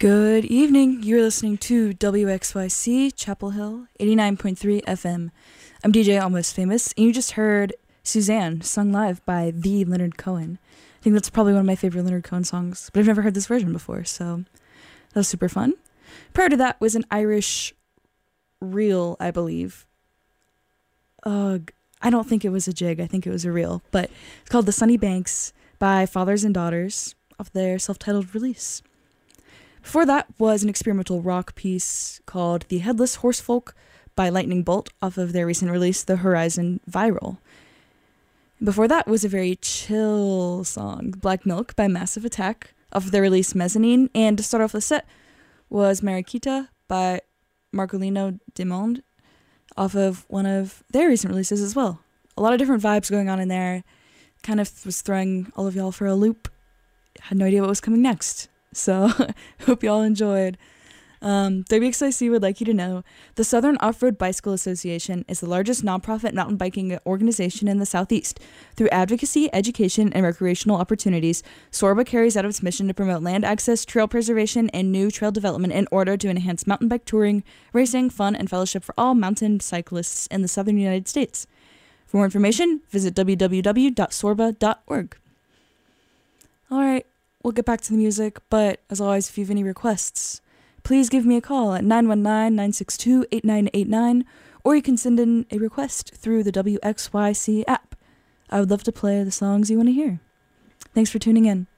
Good evening. You're listening to WXYC Chapel Hill 89.3 FM. I'm DJ Almost Famous, and you just heard Suzanne sung live by the Leonard Cohen. I think that's probably one of my favorite Leonard Cohen songs, but I've never heard this version before, so that was super fun. Prior to that was an Irish reel, I believe. I don't think it was a jig, I think it was a reel, but it's called The Sunny Banks by Fathers and Daughters off their self-titled release. Before that was an experimental rock piece called The Headless Horsefolk by Lightning Bolt off of their recent release, The Horizon Viral. Before that was a very chill song, Black Milk by Massive Attack off of their release Mezzanine. And to start off the set was Mariquita by Marcolino Diamond off of one of their recent releases as well. A lot of different vibes going on in there. Kind of was throwing all of y'all for a loop. Had no idea what was coming next. So, hope you all enjoyed. WXIC would like you to know the Southern Off-Road Bicycle Association is the largest nonprofit mountain biking organization in the Southeast. Through advocacy, education, and recreational opportunities, SORBA carries out its mission to promote land access, trail preservation, and new trail development in order to enhance mountain bike touring, racing, fun, and fellowship for all mountain cyclists in the southern United States. For more information, visit www.sorba.org. All right. We'll get back to the music, but as always, if you have any requests, please give me a call at 919-962-8989, or you can send in a request through the WXYC app. I would love to play the songs you want to hear. Thanks for tuning in.